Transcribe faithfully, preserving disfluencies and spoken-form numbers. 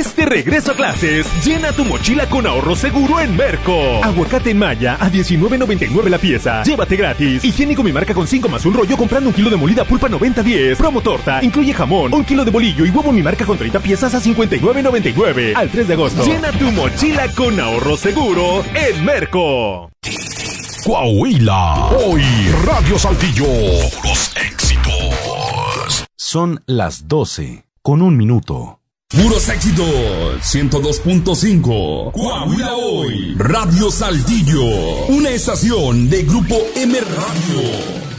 este regreso a clases, llena tu mochila con ahorro seguro en Merco. Aguacate en Maya a diecinueve noventa y nueve la pieza. Llévate gratis. Higiénico Mi Marca con cinco más un rollo comprando un kilo de molida pulpa noventa diez. Promo torta, incluye jamón, un kilo de bolillo y huevo Mi Marca con treinta piezas a cincuenta y nueve noventa y nueve. Al tres de agosto. Llena tu mochila con ahorro seguro en Merco. Coahuila, hoy Radio Saltillo, puros éxitos. Son las doce con un minuto. Puros éxitos, ciento dos punto cinco. Coahuila hoy, Radio Saltillo, una estación de Grupo M Radio.